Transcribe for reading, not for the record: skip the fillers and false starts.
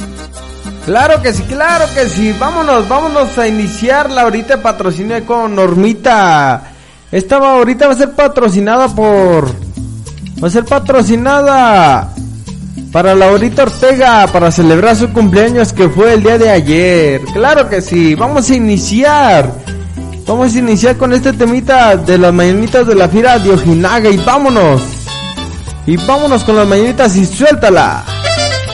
Claro que sí, vámonos a iniciar la horita de patrocinio con Normita. Esta ahorita va a ser patrocinada para Laurita Ortega, para celebrar su cumpleaños que fue el día de ayer. Claro que sí, vamos a iniciar con este temita de las mañanitas de la Fira de Ojinaga y vámonos con las mañanitas y suéltala.